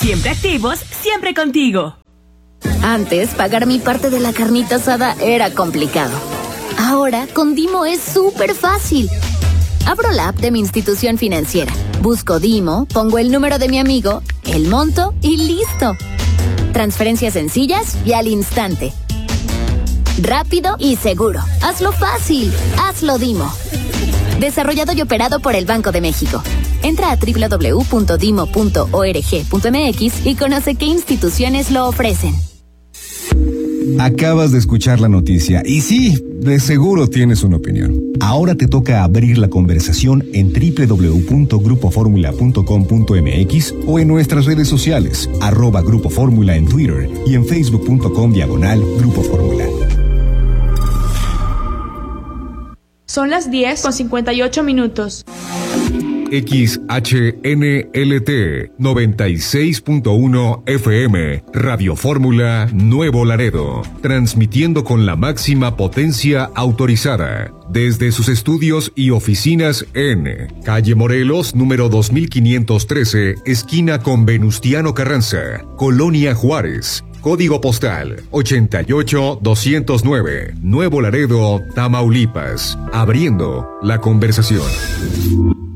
Siempre activos, siempre contigo. Antes, pagar mi parte de la carnita asada era complicado. Ahora, con Dimo es súper fácil. Abro la app de mi institución financiera, busco Dimo, pongo el número de mi amigo, el monto y listo. Transferencias sencillas y al instante. Rápido y seguro. Hazlo fácil. Hazlo Dimo. Desarrollado y operado por el Banco de México. Entra a www.dimo.org.mx y conoce qué instituciones lo ofrecen. Acabas de escuchar la noticia y sí, de seguro tienes una opinión. Ahora te toca abrir la conversación en www.grupoformula.com.mx o en nuestras redes sociales, @Grupo Fórmula en Twitter y en facebook.com/Grupo Fórmula. Son las 10:58. XHNLT 96.1 FM, Radio Fórmula Nuevo Laredo, transmitiendo con la máxima potencia autorizada, desde sus estudios y oficinas en Calle Morelos, número 2513, esquina con Venustiano Carranza, Colonia Juárez. Código postal 88209, Nuevo Laredo, Tamaulipas. Abriendo la conversación.